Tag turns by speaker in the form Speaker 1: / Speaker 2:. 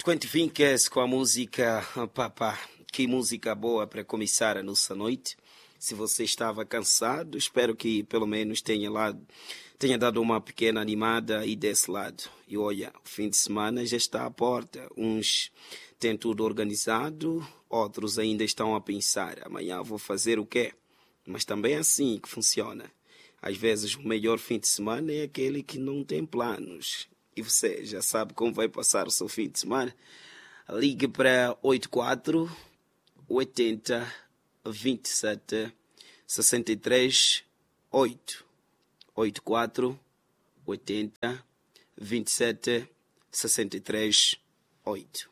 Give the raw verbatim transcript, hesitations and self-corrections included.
Speaker 1: Quanto Vincas com a música, papá, que música boa para começar a nossa noite. Se você estava cansado, espero que pelo menos tenha, lá, tenha dado uma pequena animada aí desse lado. E olha, o fim de semana já está à porta. Uns têm tudo organizado, outros ainda estão a pensar, amanhã vou fazer o quê? Mas também é assim que funciona. Às vezes o melhor fim de semana é aquele que não tem planos. E você já sabe como vai passar o seu fim de semana? Ligue para oito quatro oito zero dois sete seis três oito. oito quatro oito zero dois sete seis três oito.